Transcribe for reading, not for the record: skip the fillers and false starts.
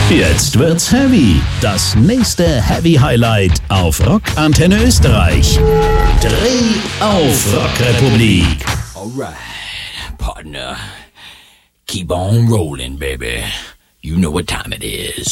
Jetzt wird's heavy. Das nächste Heavy Highlight auf Rock Antenne Österreich. Dreh auf Rockrepublik. Alright, partner. Keep on rolling, baby. You know what time it is.